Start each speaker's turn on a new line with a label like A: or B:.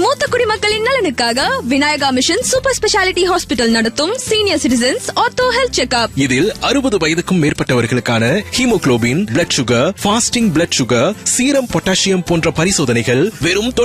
A: மூத்த குடிமக்களின் நலனுக்காக Vinayaka mission super speciality hospital நடத்தும் senior citizens ortho health checkup.
B: இதில் 60 வயதுக்கும் மேற்பட்டவர்களுக்கான haemoglobin, blood sugar, fasting blood sugar, serum potassium போன்ற பரிசோதனைகள் வெறும்